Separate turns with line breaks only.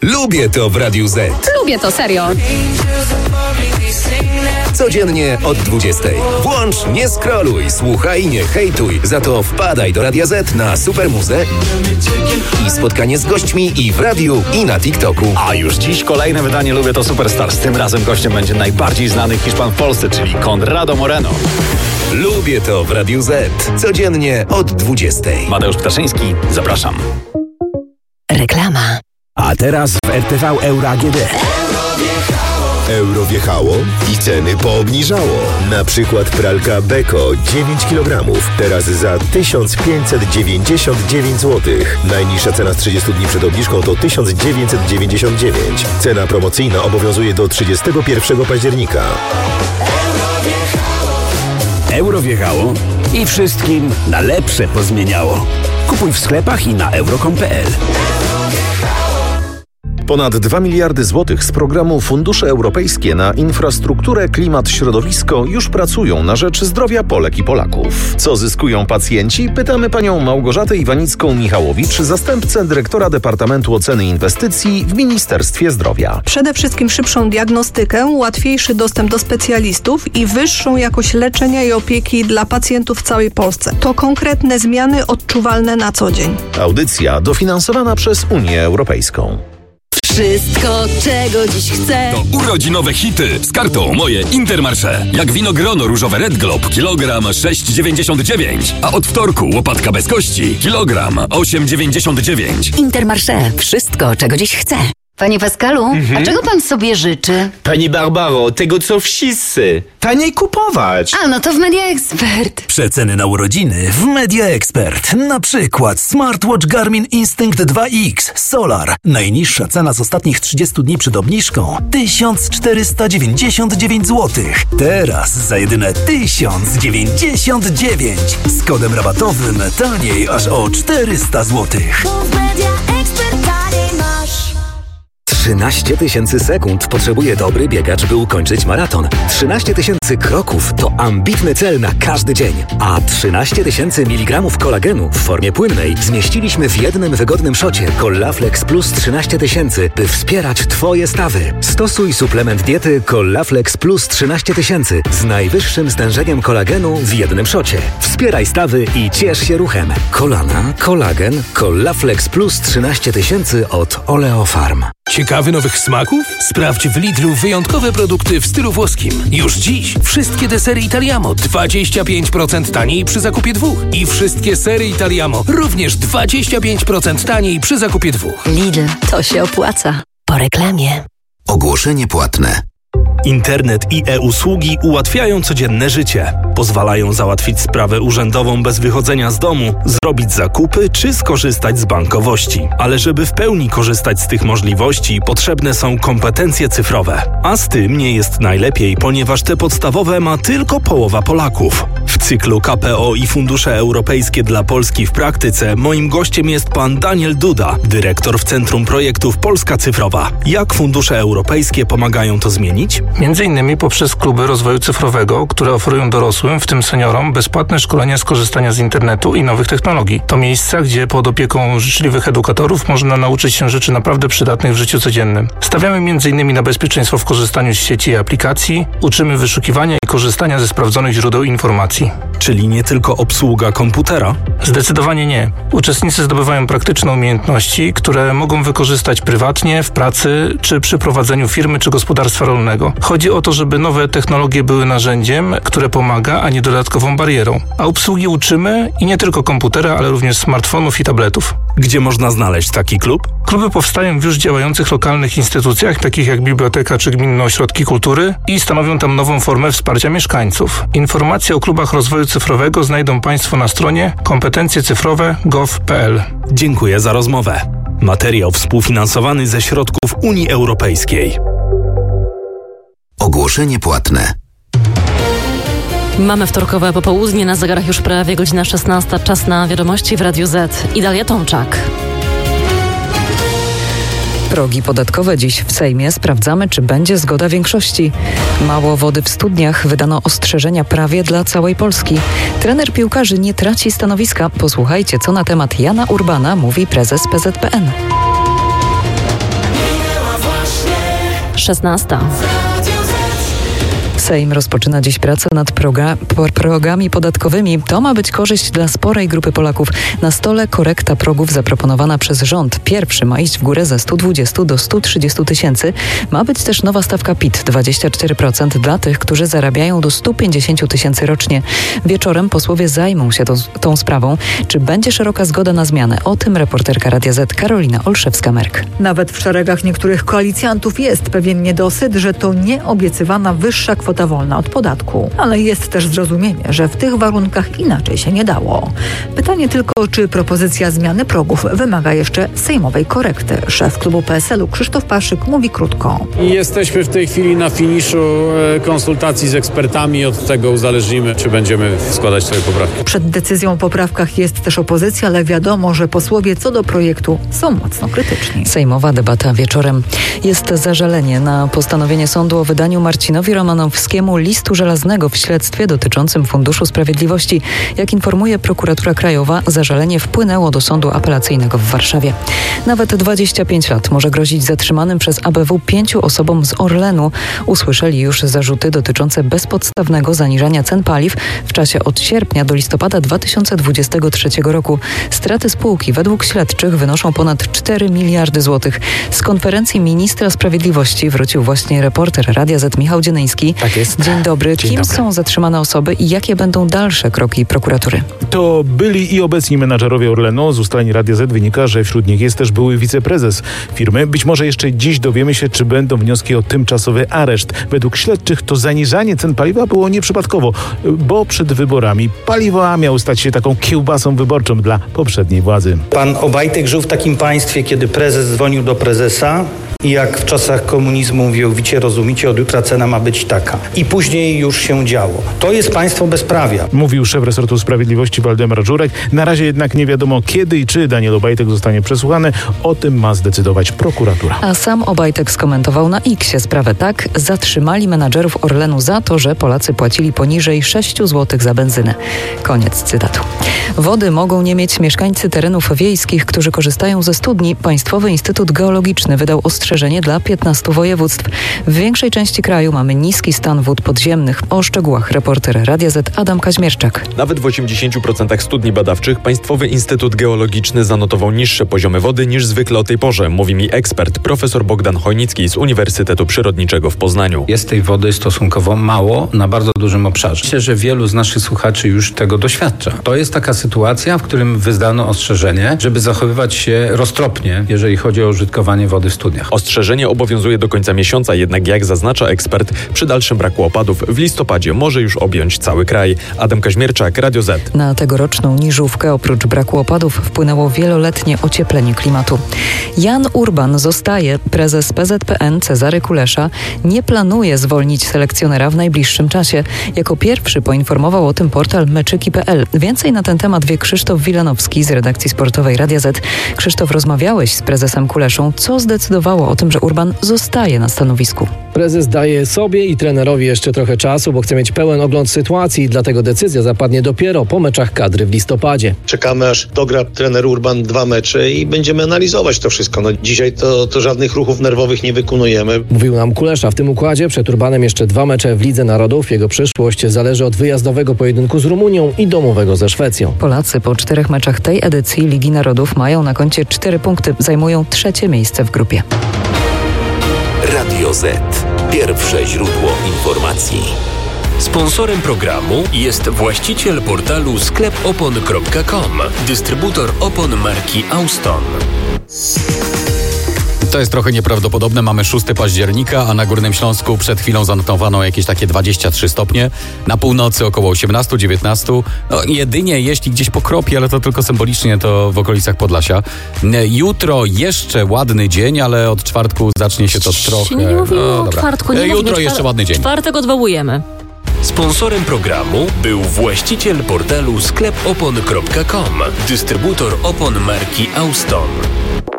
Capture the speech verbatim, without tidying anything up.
Lubię to w Radiu Z.
Lubię to, serio.
Codziennie od dwudziestej. Włącz, nie scrolluj, słuchaj, nie hejtuj. Za to wpadaj do Radia Z na Supermuzę i spotkanie z gośćmi i w radiu, i na TikToku.
A już dziś kolejne wydanie Lubię to Superstars. Tym razem gościem będzie najbardziej znany Hiszpan w Polsce, czyli Conrado Moreno.
Lubię to w Radiu Z. Codziennie od dwudziestej.
Mateusz Ptaszyński, zapraszam.
Reklama.
A teraz w R T V Euro A G D.
Euro wjechało i ceny poobniżało. Na przykład pralka Beko dziewięć kilogramów. Teraz za tysiąc pięćset dziewięćdziesiąt dziewięć złotych. Najniższa cena z trzydziestu dni przed obniżką to tysiąc dziewięćset dziewięćdziesiąt dziewięć. Cena promocyjna obowiązuje do trzydziestego pierwszego października.
Euro wjechało i wszystkim na lepsze pozmieniało. Kupuj w sklepach i na euro kropka com kropka p l.
Ponad dwa miliardy złotych z programu Fundusze Europejskie na infrastrukturę, klimat, środowisko już pracują na rzecz zdrowia Polek i Polaków. Co zyskują pacjenci? Pytamy panią Małgorzatę Iwanicką-Michałowicz, zastępcę dyrektora Departamentu Oceny Inwestycji w Ministerstwie Zdrowia.
Przede wszystkim szybszą diagnostykę, łatwiejszy dostęp do specjalistów i wyższą jakość leczenia i opieki dla pacjentów w całej Polsce. To konkretne zmiany odczuwalne na co dzień.
Audycja dofinansowana przez Unię Europejską.
Wszystko, czego dziś chcę.
To urodzinowe hity z kartą Moje Intermarché. Jak winogrono różowe Red Globe, kilogram sześć dziewięćdziesiąt dziewięć, a od wtorku łopatka bez kości, kilogram osiem dziewięćdziesiąt dziewięć.
Intermarché. Wszystko, czego dziś chcę. Panie Pascalu,
Mhm.
a czego pan sobie życzy?
Pani Barbaro, tego co wszyscy. Taniej kupować.
A, no to w Media Expert.
Przeceny na urodziny w Media Expert. Na przykład smartwatch Garmin Instinct dwa X Solar. Najniższa cena z ostatnich trzydziestu dni przed obniżką tysiąc czterysta dziewięćdziesiąt dziewięć złotych. Teraz za jedyne tysiąc dziewięćdziesiąt dziewięć. Z kodem rabatowym taniej aż o czterysta złotych.
trzynaście tysięcy sekund potrzebuje dobry biegacz, by ukończyć maraton. trzynaście tysięcy kroków to ambitny cel na każdy dzień. A trzynaście tysięcy miligramów kolagenu w formie płynnej zmieściliśmy w jednym wygodnym szocie Collaflex Plus trzynaście tysięcy, by wspierać Twoje stawy. Stosuj suplement diety Collaflex Plus trzynaście tysięcy z najwyższym stężeniem kolagenu w jednym szocie. Wspieraj stawy i ciesz się ruchem. Kolana, kolagen, Collaflex Plus trzynaście tysięcy od Oleofarm.
Ciekawy nowych smaków? Sprawdź w Lidlu wyjątkowe produkty w stylu włoskim. Już dziś wszystkie desery Italiamo dwadzieścia pięć procent taniej przy zakupie dwóch. I wszystkie sery Italiamo również dwadzieścia pięć procent taniej przy zakupie dwóch.
Lidl, to się opłaca. Po reklamie.
Ogłoszenie płatne.
Internet i e-usługi ułatwiają codzienne życie. Pozwalają załatwić sprawę urzędową bez wychodzenia z domu, zrobić zakupy czy skorzystać z bankowości. Ale żeby w pełni korzystać z tych możliwości, potrzebne są kompetencje cyfrowe. A z tym nie jest najlepiej, ponieważ te podstawowe ma tylko połowa Polaków. W cyklu K P O i Fundusze Europejskie dla Polski w praktyce moim gościem jest pan Daniel Duda, dyrektor w Centrum Projektów Polska Cyfrowa. Jak fundusze europejskie pomagają to zmienić?
Między innymi poprzez kluby rozwoju cyfrowego, które oferują dorosłym, w tym seniorom, bezpłatne szkolenia z korzystania z internetu i nowych technologii. To miejsca, gdzie pod opieką życzliwych edukatorów można nauczyć się rzeczy naprawdę przydatnych w życiu codziennym. Stawiamy między innymi na bezpieczeństwo w korzystaniu z sieci i aplikacji, uczymy wyszukiwania i korzystania ze sprawdzonych źródeł informacji.
Czyli nie tylko obsługa komputera?
Zdecydowanie nie. Uczestnicy zdobywają praktyczne umiejętności, które mogą wykorzystać prywatnie, w pracy, czy przy prowadzeniu firmy czy gospodarstwa rolnego. Chodzi o to, żeby nowe technologie były narzędziem, które pomaga, a nie dodatkową barierą. A obsługi uczymy i nie tylko komputera, ale również smartfonów i tabletów.
Gdzie można znaleźć taki klub?
Kluby powstają w już działających lokalnych instytucjach, takich jak biblioteka czy gminne ośrodki kultury i stanowią tam nową formę wsparcia mieszkańców. Informacje o klubach rozwoju cyfrowego znajdą Państwo na stronie kompetencje cyfrowe kropka gov kropka p l.
Dziękuję za rozmowę. Materiał współfinansowany ze środków Unii Europejskiej.
Ogłoszenie płatne.
Mamy wtorkowe popołudnie, na zegarach już prawie godzina szesnasta. Czas na wiadomości w Radiu Z. I Dalia Tomczak.
Progi podatkowe dziś w Sejmie. Sprawdzamy, czy będzie zgoda większości. Mało wody w studniach. Wydano ostrzeżenia prawie dla całej Polski. Trener piłkarzy nie traci stanowiska. Posłuchajcie, co na temat Jana Urbana mówi prezes P Z P N.
szesnasta.
Sejm rozpoczyna dziś pracę nad proga- progami podatkowymi. To ma być korzyść dla sporej grupy Polaków. Na stole korekta progów zaproponowana przez rząd. Pierwszy ma iść w górę ze stu dwudziestu do stu trzydziestu tysięcy. Ma być też nowa stawka P I T, dwadzieścia cztery procent dla tych, którzy zarabiają do stu pięćdziesięciu tysięcy rocznie. Wieczorem posłowie zajmą się to, tą sprawą. Czy będzie szeroka zgoda na zmianę? O tym reporterka Radia Z Karolina Olszewska-Merk.
Nawet w szeregach niektórych koalicjantów jest pewien niedosyt, że to nieobiecywana wyższa kwota wolna od podatku. Ale jest też zrozumienie, że w tych warunkach inaczej się nie dało. Pytanie tylko, czy propozycja zmiany progów wymaga jeszcze sejmowej korekty. Szef klubu P S L-u Krzysztof Paszyk mówi krótko.
Jesteśmy w tej chwili na finiszu konsultacji z ekspertami. Od tego uzależnimy, czy będziemy składać swoje poprawki.
Przed decyzją o poprawkach jest też opozycja, ale wiadomo, że posłowie co do projektu są mocno krytyczni.
Sejmowa debata wieczorem. Jest zażalenie na postanowienie sądu o wydaniu Marcinowi Romanowskiemu listu żelaznego w śledztwie dotyczącym Funduszu Sprawiedliwości. Jak informuje prokuratura krajowa, zażalenie wpłynęło do sądu apelacyjnego w Warszawie. Nawet dwadzieścia pięć lat może grozić zatrzymanym przez A B W pięciu osobom z Orlenu. Usłyszeli już zarzuty dotyczące bezpodstawnego zaniżania cen paliw w czasie od sierpnia do listopada dwa tysiące dwudziestego trzeciego roku. Straty spółki według śledczych wynoszą ponad cztery miliardy złotych. Z konferencji ministra sprawiedliwości wrócił właśnie reporter Radia Z Michał Dzienejski.
Tak jest.
Dzień dobry.
Dzień
Kim
dobry.
są zatrzymane osoby i jakie będą dalsze kroki prokuratury?
To byli i obecni menadżerowie Orlenu. Z ustaleń Radia Z wynika, że wśród nich jest też były wiceprezes firmy. Być może jeszcze dziś dowiemy się, czy będą wnioski o tymczasowy areszt. Według śledczych to zaniżanie cen paliwa było nieprzypadkowo, bo przed wyborami paliwo A miało stać się taką kiełbasą wyborczą dla poprzedniej władzy.
Pan Obajtek żył w takim państwie, kiedy prezes dzwonił do prezesa i jak w czasach komunizmu mówił, wicie, rozumicie, od jutra cena ma być taka. I później już się działo. To jest państwo bezprawia.
Mówił szef resortu sprawiedliwości Waldemar Żurek. Na razie jednak nie wiadomo, kiedy i czy Daniel Obajtek zostanie przesłuchany. O tym ma zdecydować prokuratura.
A sam Obajtek skomentował na X sprawę tak. Zatrzymali menadżerów Orlenu za to, że Polacy płacili poniżej sześciu złotych za benzynę. Koniec cytatu. Wody mogą nie mieć mieszkańcy terenów wiejskich, którzy korzystają ze studni. Państwowy Instytut Geologiczny wydał ostrzeżenie dla piętnastu województw. W większej części kraju mamy niski stan wód podziemnych. O szczegółach reporter Radia Z Adam Kaźmierczak.
Nawet w osiemdziesięciu procentach studni badawczych Państwowy Instytut Geologiczny zanotował niższe poziomy wody niż zwykle o tej porze, mówi mi ekspert profesor Bogdan Chojnicki z Uniwersytetu Przyrodniczego w Poznaniu.
Jest tej wody stosunkowo mało na bardzo dużym obszarze. Myślę, że wielu z naszych słuchaczy już tego doświadcza. To jest taka sytuacja, w którym wyzdano ostrzeżenie, żeby zachowywać się roztropnie, jeżeli chodzi o użytkowanie wody w studniach.
Ostrzeżenie obowiązuje do końca miesiąca, jednak jak zaznacza ekspert, przy dalszym braku opadów w listopadzie może już objąć cały kraj. Adam Kaźmierczak, Radio Z.
Na tegoroczną niżówkę oprócz braku opadów wpłynęło wieloletnie ocieplenie klimatu. Jan Urban zostaje. Prezes P Z P N Cezary Kulesza nie planuje zwolnić selekcjonera w najbliższym czasie. Jako pierwszy poinformował o tym portal meczyki kropka p l. Więcej na ten temat wie Krzysztof Wilanowski z redakcji sportowej Radia Z. Krzysztof, rozmawiałeś z prezesem Kuleszą. Co zdecydowało o tym, że Urban zostaje na stanowisku?
Prezes daje sobie i trenerowi jeszcze trochę czasu, bo chce mieć pełen ogląd sytuacji, dlatego decyzja zapadnie dopiero po meczach kadry w listopadzie.
Czekamy, aż dogra trener Urban dwa mecze i będziemy analizować to wszystko. No, dzisiaj to, to żadnych ruchów nerwowych nie wykonujemy.
Mówił nam Kulesza. W tym układzie przed Urbanem jeszcze dwa mecze w Lidze Narodów. Jego przyszłość zależy od wyjazdowego pojedynku z Rumunią i domowego ze Szwecją.
Polacy po czterech meczach tej edycji Ligi Narodów mają na koncie cztery punkty. Zajmują trzecie miejsce w grupie.
Radio Z. Pierwsze źródło informacji. Sponsorem programu jest właściciel portalu sklep opon kropka com, dystrybutor opon marki Auston.
To jest trochę nieprawdopodobne. Mamy szóstego października, a na Górnym Śląsku przed chwilą zanotowano jakieś takie dwadzieścia trzy stopnie. Na północy około osiemnaście dziewiętnaście. No jedynie jeśli gdzieś pokropi, ale to tylko symbolicznie, to w okolicach Podlasia. Jutro jeszcze ładny dzień, ale od czwartku zacznie się to trochę...
Nie mówimy
no,
o czwartku. Nie
Jutro
mówimy,
jeszcze ładny dzień.
Czwartek odwołujemy.
Sponsorem programu był właściciel portalu sklep opon kropka com, dystrybutor opon marki Auston.